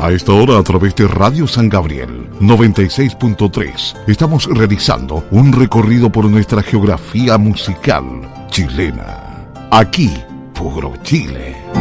A esta hora, a través de Radio San Gabriel 96.3, estamos realizando un recorrido por nuestra geografía musical chilena. Aquí, puro Chile.